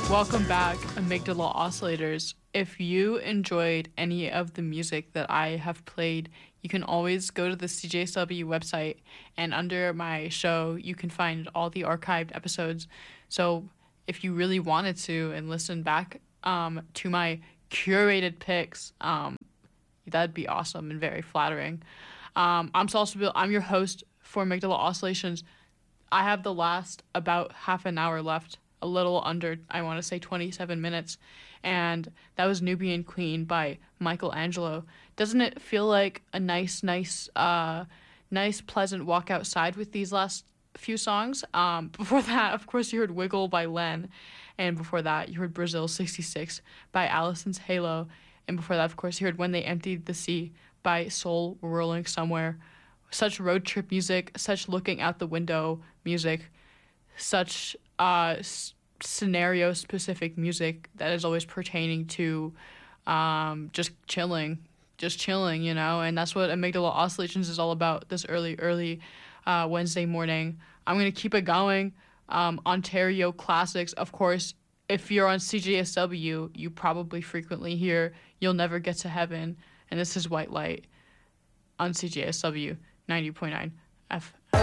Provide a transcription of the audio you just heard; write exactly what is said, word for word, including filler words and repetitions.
Welcome back, Amygdala Oscillators. If you enjoyed any of the music that I have played, you can always go to the C J S W website, and under my show, you can find all the archived episodes. So if you really wanted to and listen back um, to my curated picks, um, that'd be awesome and very flattering. Um, I'm Salsa. I'm your host for Amygdala Oscillations. I have the last about half an hour left, a little under, I want to say twenty-seven minutes, and that was Nubian Queen by Michelangelo. Doesn't it feel like a nice, nice, uh, nice, pleasant walk outside with these last few songs? Um, before that, of course, you heard Wiggle by Len, and before that, you heard Brazil sixty-six by Allison's Halo, and before that, of course, you heard When They Emptied the Sea by Soul Whirling Somewhere. Such road trip music, such looking out the window music, such uh, s- scenario-specific music that is always pertaining to um, just chilling, just chilling, you know, and that's what Amygdala Oscillations is all about this early, early uh, Wednesday morning. I'm going to keep it going. Um, Ontario Classics, of course, if you're on C J S W, you probably frequently hear You'll Never Get to Heaven, and this is White Light on C J S W ninety point nine F M.